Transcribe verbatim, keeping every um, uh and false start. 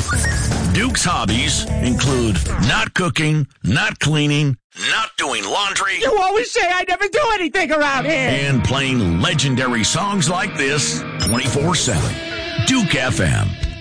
Duke's hobbies include not cooking, not cleaning, not doing laundry. You always say I never do anything around here. And playing legendary songs like this twenty-four seven. Duke F M.